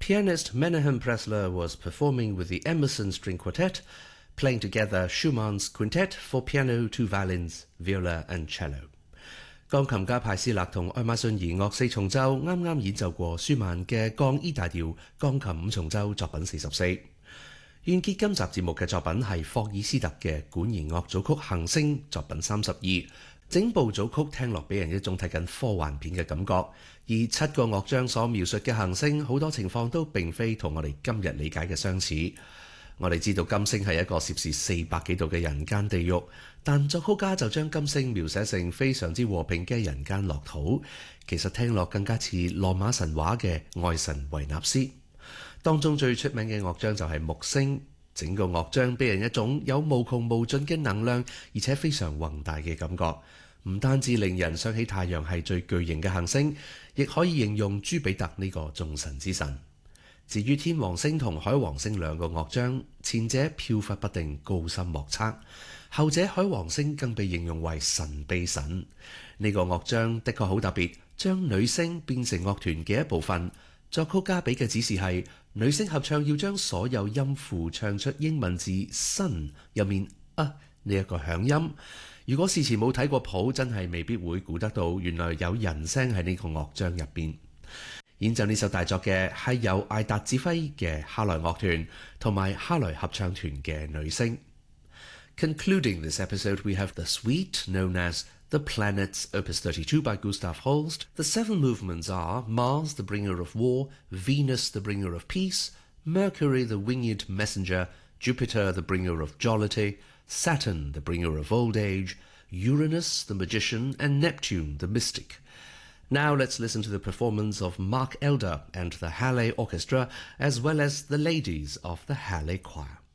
Pianist Menahem Pressler was performing with the Emerson String Quartet, playing together Schumann's Quintet for piano, 2 violins, viola and cello。鋼琴家派斯勒同愛馬遜兒樂四重奏啱啱演奏過舒曼嘅降 E 大調鋼琴5重奏作品44。完結今集節目嘅作品係霍爾斯特嘅管弦樂組曲行星作品32，整部組曲聽落俾人一種睇緊科幻片嘅感覺，而7個樂章所描述嘅行星好多情況都並非同我哋今日理解嘅相似。我哋知道金星係一個攝氏400幾度嘅人間地獄，但作曲家就將金星描寫成非常之和平嘅人間樂土，其實聽落更加似羅馬神話嘅愛神維納斯。當中最出名嘅樂章就係木星，整個樂章俾人一種有無窮無盡嘅能量，而且非常宏大嘅感覺，唔單止令人想起太陽係最巨型嘅行星，亦可以形容朱比特呢個眾神之神。至於天王星同海王星兩個樂章，前者飄忽不定，高深莫測，後者海王星更被形容為神秘神。呢個樂章的確好特別，將女聲變成樂團嘅一部分。作曲家俾嘅指示係女聲合唱要將所有音符唱出英文字 sun 入面呢一個響音。如果事前冇睇過譜，真係未必會估得到原來有人聲喺呢個樂章入邊。演奏呢首大作嘅係由艾達指揮嘅哈萊樂團同埋哈萊合唱團嘅女聲。Concluding this episode, we have the suite known as The Planets, Opus 32 by Gustav Holst. The 7 movements are Mars, the bringer of war, Venus, the bringer of peace, Mercury, the winged messenger, Jupiter, the bringer of jollity, Saturn, the bringer of old age, Uranus, the magician, and Neptune, the mystic. Now let's listen to the performance of Mark Elder and the Halle Orchestra, as well as the ladies of the Halle Choir.